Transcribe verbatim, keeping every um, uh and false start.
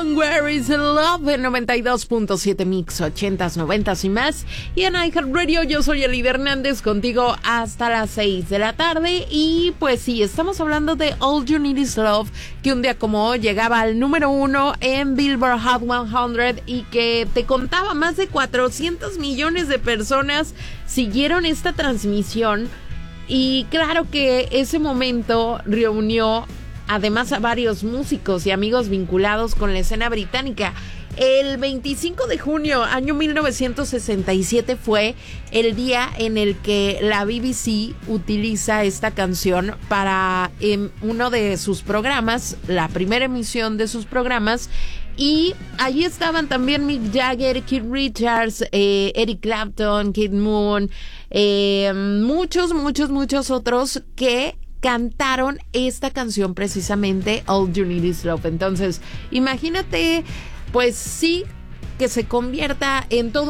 Where is the Love en noventa y dos punto siete Mix, ochentas, noventas y más. Y en iHeartRadio yo soy Elida Hernández, contigo hasta las seis de la tarde. Y pues sí, estamos hablando de All You Need Is Love, que un día como hoy llegaba al número uno en Billboard Hot cien y que te contaba, más de cuatrocientos millones de personas siguieron esta transmisión. Y claro que ese momento reunió además a varios músicos y amigos vinculados con la escena británica. El veinticinco de junio, año mil novecientos sesenta y siete, fue el día en el que la B B C utiliza esta canción para eh, uno de sus programas, la primera emisión de sus programas. Y allí estaban también Mick Jagger, Keith Richards, eh, Eric Clapton, Kid Moon, eh, muchos, muchos, muchos otros que cantaron esta canción precisamente, All You Need Is Love. Entonces, imagínate, pues sí, que se convierta en todo